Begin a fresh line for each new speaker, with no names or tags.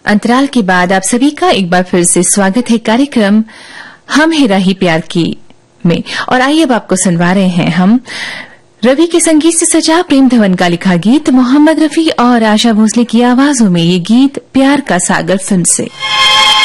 अंतराल के बाद आप सभी का एक बार फिर से स्वागत है कार्यक्रम हम हेरा ही प्यार की में। और आइए अब आपको सुनवा रहे हैं हम रवि के संगीत से सजा प्रेम धवन का लिखा गीत, मोहम्मद रफी और आशा भोसले की आवाजों में ये गीत प्यार का सागर फिल्म से।